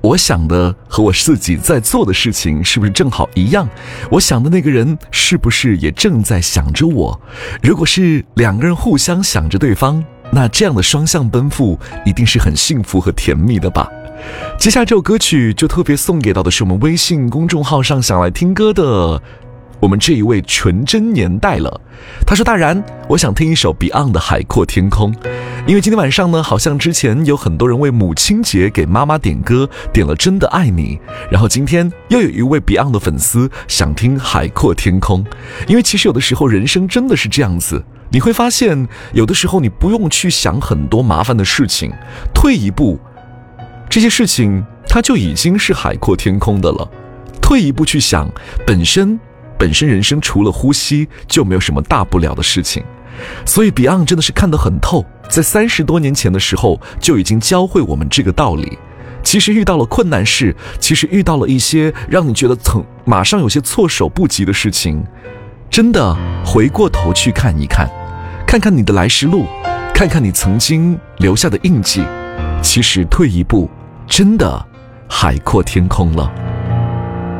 我想的和我自己在做的事情是不是正好一样？我想的那个人是不是也正在想着我？如果是两个人互相想着对方，那这样的双向奔赴一定是很幸福和甜蜜的吧。接下来这首歌曲就特别送给到的是我们微信公众号上想来听歌的我们这一位纯真年代了。他说，大然，我想听一首 Beyond 的海阔天空，因为今天晚上呢，好像之前有很多人为母亲节给妈妈点歌，点了真的爱你，然后今天又有一位 Beyond 的粉丝想听海阔天空。因为其实有的时候人生真的是这样子，你会发现有的时候你不用去想很多麻烦的事情，退一步，这些事情它就已经是海阔天空的了。退一步去想，本身人生除了呼吸就没有什么大不了的事情。所以 Beyond 真的是看得很透，在30多年前的时候就已经教会我们这个道理。其实遇到了困难事，其实遇到了一些让你觉得马上有些措手不及的事情，真的回过头去看一看，看看你的来时路，看看你曾经留下的印记，其实退一步真的海阔天空了。